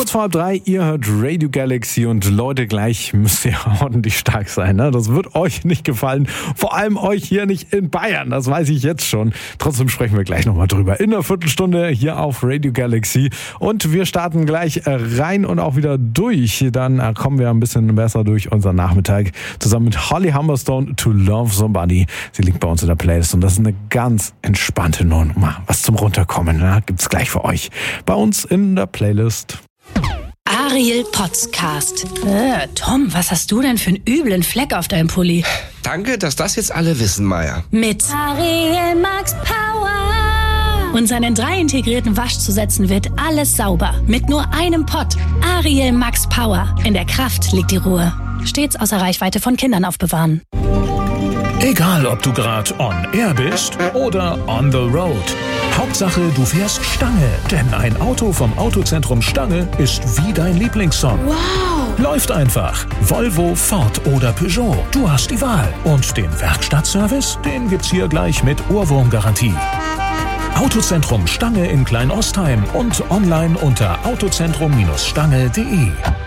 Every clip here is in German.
Kurz vor 3, ihr hört Radio Galaxy und Leute, gleich müsst ihr ordentlich stark sein. Ne? Das wird euch nicht gefallen, vor allem euch hier nicht in Bayern, das weiß ich jetzt schon. Trotzdem sprechen wir gleich nochmal drüber in einer Viertelstunde hier auf Radio Galaxy und wir starten gleich rein und auch wieder durch. Dann kommen wir ein bisschen besser durch unseren Nachmittag zusammen mit Holly Humberstone, To Love Somebody. Sie liegt bei uns in der Playlist und das ist eine ganz entspannte Nummer. Was zum Runterkommen, ne? Gibt's gleich für euch bei uns in der Playlist. Ariel Podcast. Tom, was hast du denn für einen üblen Fleck auf deinem Pulli? Danke, dass das jetzt alle wissen, Maya. Mit Ariel Max Power. Und seinen 3 integrierten Waschzusätzen wird alles sauber. Mit nur einem Pott. Ariel Max Power. In der Kraft liegt die Ruhe. Stets außer Reichweite von Kindern aufbewahren. Egal, ob du gerade on air bist oder on the road. Hauptsache, du fährst Stange. Denn ein Auto vom Autozentrum Stange ist wie dein Lieblingssong. Wow. Läuft einfach. Volvo, Ford oder Peugeot. Du hast die Wahl. Und den Werkstattservice, den gibt's hier gleich mit Ohrwurmgarantie. Autozentrum Stange in Kleinostheim und online unter autozentrum-stange.de.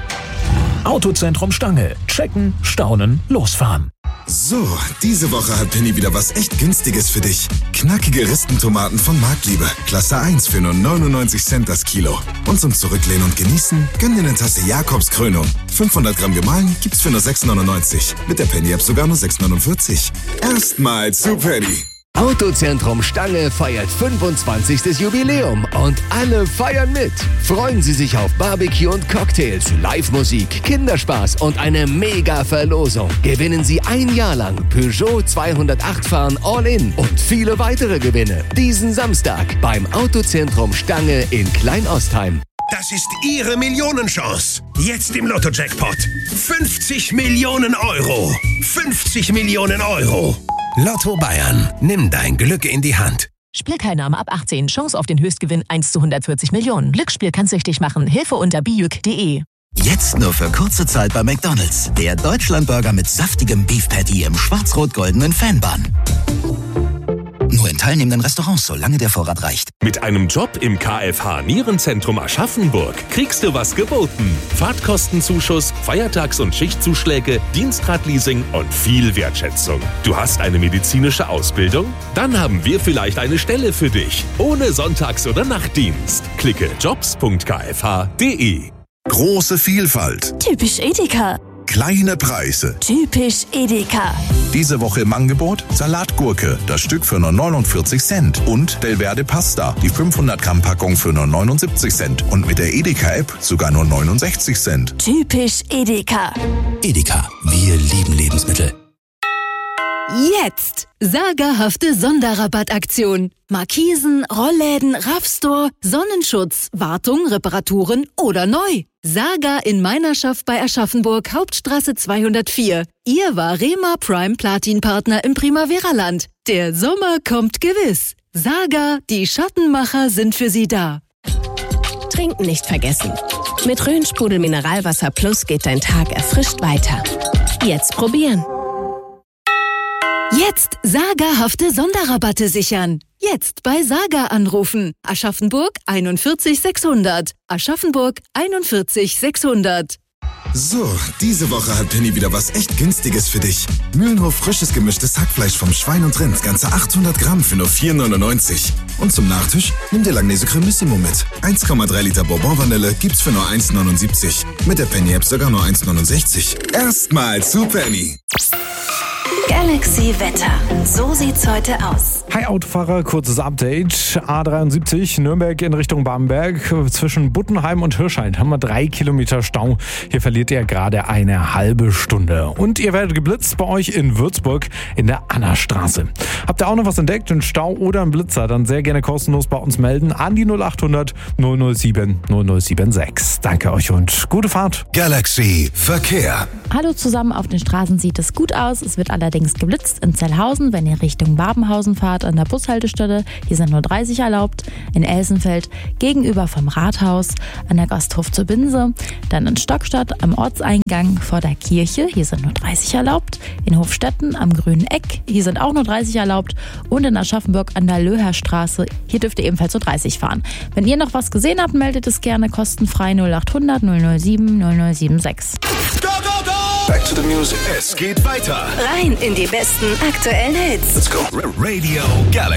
Autozentrum Stange. Checken, staunen, losfahren. So, diese Woche hat Penny wieder was echt Günstiges für dich. Knackige Ristentomaten von Marktliebe. Klasse 1 für nur 99 Cent das Kilo. Und zum Zurücklehnen und Genießen, gönn dir eine Tasse Jakobskrönung. 500 Gramm gemahlen gibt's für nur 6,99. Mit der Penny-App sogar nur 6,49. Erstmal zu Penny. Autozentrum Stange feiert 25. Jubiläum und alle feiern mit. Freuen Sie sich auf Barbecue und Cocktails, Live-Musik, Kinderspaß und eine Mega-Verlosung. Gewinnen Sie ein Jahr lang Peugeot 208 fahren All-In und viele weitere Gewinne. Diesen Samstag beim Autozentrum Stange in Kleinostheim. Das ist Ihre Millionenchance. Jetzt im Lotto-Jackpot. 50 Millionen Euro. 50 Millionen Euro. Lotto Bayern. Nimm dein Glück in die Hand. Spielteilnahme ab 18. Chance auf den Höchstgewinn 1 zu 140 Millionen. Glücksspiel kann süchtig machen. Hilfe unter bijuk.de. Jetzt nur für kurze Zeit bei McDonald's. Der Deutschlandburger mit saftigem Beef Patty im schwarz-rot-goldenen Fanbun. Nur in teilnehmenden Restaurants, solange der Vorrat reicht. Mit einem Job im KFH Nierenzentrum Aschaffenburg kriegst du was geboten. Fahrtkostenzuschuss, Feiertags- und Schichtzuschläge, Dienstradleasing und viel Wertschätzung. Du hast eine medizinische Ausbildung? Dann haben wir vielleicht eine Stelle für dich. Ohne Sonntags- oder Nachtdienst. Klicke jobs.kfh.de. Große Vielfalt. Typisch Edeka. Kleine Preise. Typisch Edeka. Diese Woche im Angebot Salatgurke, das Stück für nur 49 Cent. Und Delverde Pasta, die 500 Gramm Packung für nur 79 Cent. Und mit der Edeka-App sogar nur 69 Cent. Typisch Edeka. Edeka, wir lieben Lebensmittel. Jetzt! Sagerhafte Sonderrabattaktion. Markisen, Rollläden, Raffstore, Sonnenschutz, Wartung, Reparaturen oder neu. Saga in Meinerschaft bei Aschaffenburg, Hauptstraße 204. Ihr Varema Prime Platin Partner im Primavera-Land. Der Sommer kommt gewiss. Saga, die Schattenmacher sind für Sie da. Trinken nicht vergessen. Mit Rhönsprudel Mineralwasser Plus geht dein Tag erfrischt weiter. Jetzt probieren. Jetzt sagerhafte Sonderrabatte sichern. Jetzt bei Saga anrufen. Aschaffenburg 41 600. Aschaffenburg 41 600. So, diese Woche hat Penny wieder was echt Günstiges für dich. Mühlenhof frisches gemischtes Hackfleisch vom Schwein und Rind. Ganze 800 Gramm für nur 4,99. Und zum Nachtisch nimm dir Langnese Cremissimo mit. 1,3 Liter Bourbon-Vanille gibt's für nur 1,79. Mit der Penny-App sogar nur 1,69. Erstmal zu Penny. Galaxy Wetter. So sieht's heute aus. Hi Autofahrer, kurzes Update. A73 Nürnberg in Richtung Bamberg. Zwischen Buttenheim und Hirscheid haben wir 3 Kilometer Stau. Hier verliert ihr gerade eine halbe Stunde. Und ihr werdet geblitzt bei euch in Würzburg in der Annastraße. Habt ihr auch noch was entdeckt, einen Stau oder einen Blitzer, dann sehr gerne kostenlos bei uns melden an die 0800 007 0076. Danke euch und gute Fahrt. Galaxy Verkehr. Hallo zusammen, auf den Straßen sieht es gut aus. Es wird allerdings geblitzt in Zellhausen, wenn ihr Richtung Babenhausen fahrt Stuttgart an der Bushaltestelle, hier sind nur 30 erlaubt. In Elsenfeld gegenüber vom Rathaus, an der Gasthof zur Binse. Dann in Stockstadt am Ortseingang vor der Kirche, hier sind nur 30 erlaubt. In Hofstetten am Grünen Eck, hier sind auch nur 30 erlaubt. Und in Aschaffenburg an der Löherstraße, hier dürft ihr ebenfalls nur 30 fahren. Wenn ihr noch was gesehen habt, meldet es gerne kostenfrei 0800 007 0076. Go, go, go! Back to the music. Es geht weiter. Rein in die besten aktuellen Hits. Let's go. Radio Galaxy.